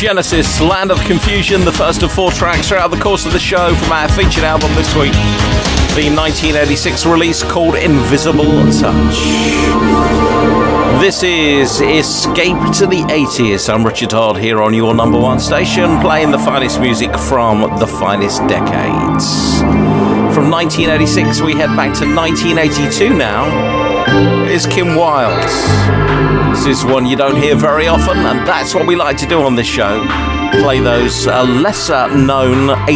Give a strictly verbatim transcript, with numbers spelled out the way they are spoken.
Genesis, Land of Confusion, the first of four tracks throughout the course of the show from our featured album this week, the nineteen eighty-six release called Invisible Touch. This is Escape to the eighties. I'm Richard Todd here on your number one station, playing the finest music from the finest decades. From nineteen eighty-six, we head back to nineteen eighty-two now. Is Kim Wilde. This is one you don't hear very often, and that's what we like to do on this show. Play those uh, lesser known